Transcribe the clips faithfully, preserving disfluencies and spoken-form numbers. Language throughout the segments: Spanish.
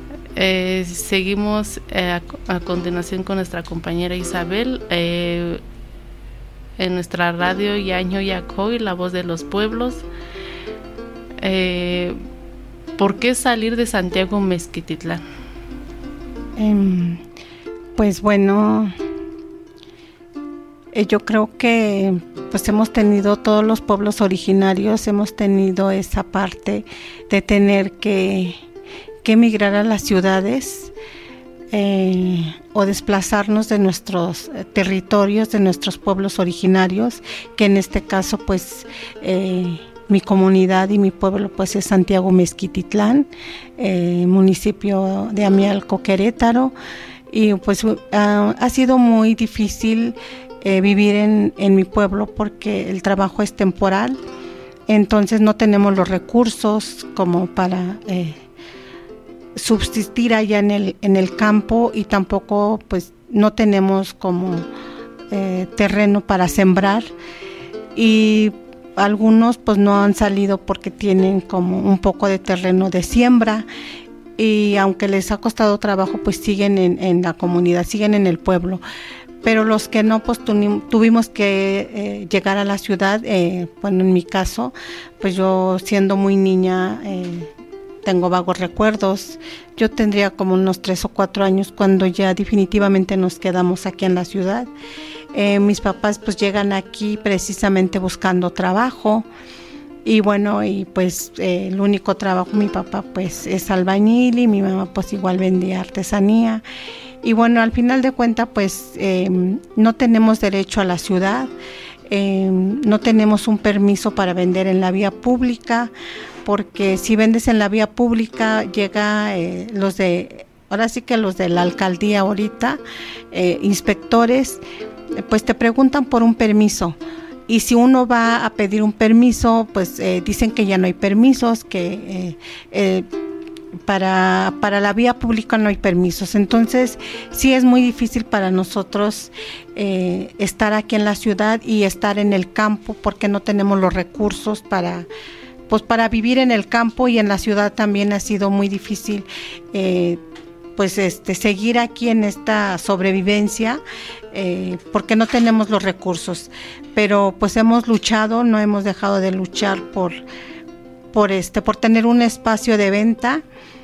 Eh, seguimos eh, a, a continuación con nuestra compañera Isabel eh, en nuestra radio Yaño Yacoy, la voz de los pueblos. Eh, ¿Por qué salir de Santiago Mezquititlán? Eh, pues bueno, eh, yo creo que pues hemos tenido, todos los pueblos originarios hemos tenido esa parte de tener que, que emigrar a las ciudades eh, o desplazarnos de nuestros territorios, de nuestros pueblos originarios, que en este caso pues eh, mi comunidad y mi pueblo pues es Santiago Mezquititlán, eh, municipio de Amialco, Querétaro, y pues uh, ha sido muy difícil eh, vivir en, en mi pueblo porque el trabajo es temporal, entonces no tenemos los recursos como para eh, subsistir allá en el, en el campo, y tampoco pues no tenemos como eh, terreno para sembrar, y algunos pues no han salido porque tienen como un poco de terreno de siembra, y aunque les ha costado trabajo pues siguen en, en la comunidad, siguen en el pueblo. Pero los que no, pues tuvimos que eh, llegar a la ciudad. Eh, bueno, en mi caso, pues yo siendo muy niña, eh, tengo vagos recuerdos. Yo tendría como unos tres o cuatro años cuando ya definitivamente nos quedamos aquí en la ciudad. Eh, mis papás pues llegan aquí precisamente buscando trabajo, y bueno, y pues eh, el único trabajo, mi papá pues es albañil y mi mamá pues igual vendía artesanía, y bueno, al final de cuentas pues eh, no tenemos derecho a la ciudad, eh, no tenemos un permiso para vender en la vía pública, porque si vendes en la vía pública llega eh, los de, ahora sí que los de la alcaldía ahorita, eh, inspectores, pues te preguntan por un permiso, y si uno va a pedir un permiso, pues eh, dicen que ya no hay permisos, que eh, eh, para, para la vía pública no hay permisos. Entonces sí es muy difícil para nosotros eh, estar aquí en la ciudad y estar en el campo, porque no tenemos los recursos para, pues para vivir en el campo, y en la ciudad también ha sido muy difícil eh, pues este seguir aquí en esta sobrevivencia, eh, porque no tenemos los recursos, pero pues hemos luchado, no hemos dejado de luchar por por este por tener un espacio de venta,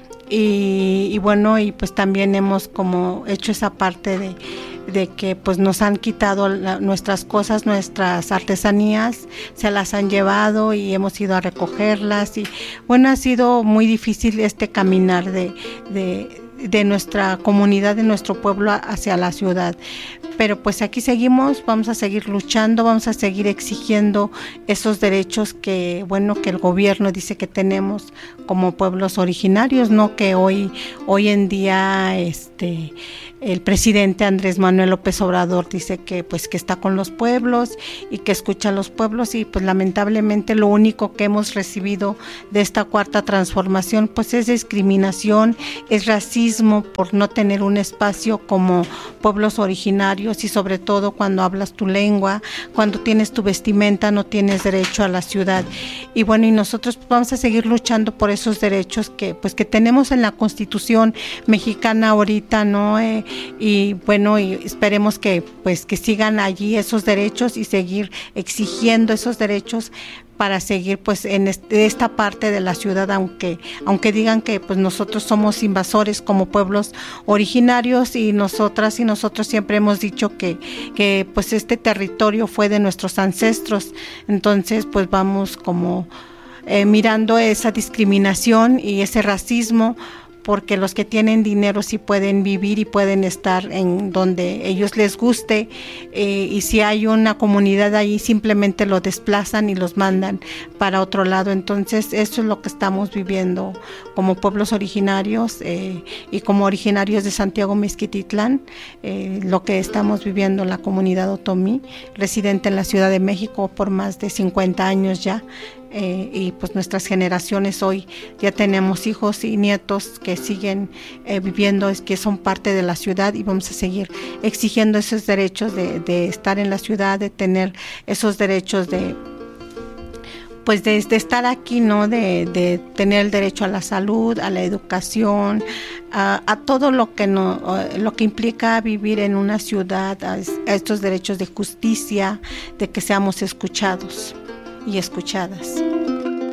y, y bueno, y pues también hemos como hecho esa parte de de que pues nos han quitado la, nuestras cosas, nuestras artesanías, se las han llevado y hemos ido a recogerlas, y bueno, ha sido muy difícil este caminar de, de, de nuestra comunidad, de nuestro pueblo hacia la ciudad. Pero pues aquí seguimos, vamos a seguir luchando, vamos a seguir exigiendo esos derechos que, bueno, que el gobierno dice que tenemos como pueblos originarios, no que hoy, hoy en día este el presidente Andrés Manuel López Obrador dice que pues que está con los pueblos y que escucha a los pueblos, y pues lamentablemente lo único que hemos recibido de esta cuarta transformación pues es discriminación, es racismo por no tener un espacio como pueblos originarios, y sobre todo cuando hablas tu lengua, cuando tienes tu vestimenta, no tienes derecho a la ciudad. Y bueno, y nosotros vamos a seguir luchando por esos derechos que pues que tenemos en la Constitución mexicana ahorita, ¿no? Eh, y bueno, y esperemos que pues que sigan allí esos derechos y seguir exigiendo esos derechos para seguir pues en este, esta parte de la ciudad, aunque aunque digan que pues nosotros somos invasores como pueblos originarios, y nosotras y nosotros siempre hemos dicho que que pues este territorio fue de nuestros ancestros. Entonces pues vamos como eh, mirando esa discriminación y ese racismo, porque los que tienen dinero sí pueden vivir y pueden estar en donde ellos les guste, eh, y si hay una comunidad ahí simplemente lo desplazan y los mandan para otro lado. Entonces eso es lo que estamos viviendo como pueblos originarios eh, y como originarios de Santiago Mezquititlán, eh, lo que estamos viviendo la comunidad otomí, residente en la Ciudad de México por más de cincuenta años ya. Eh, y pues nuestras generaciones hoy ya tenemos hijos y nietos que siguen eh, viviendo, es que son parte de la ciudad, y vamos a seguir exigiendo esos derechos de, de estar en la ciudad, de tener esos derechos de pues de, de estar aquí, ¿no? De, de tener el derecho a la salud, a la educación, a, a todo lo que no, lo que implica vivir en una ciudad, a, a estos derechos de justicia, de que seamos escuchados y escuchadas.